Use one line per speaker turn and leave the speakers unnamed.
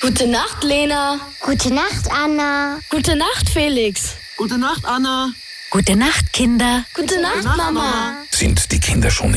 Gute Nacht, Lena.
Gute Nacht, Anna.
Gute Nacht, Felix.
Gute Nacht, Anna.
Gute Nacht, Kinder.
Gute Nacht, Mama.
Sind die Kinder schon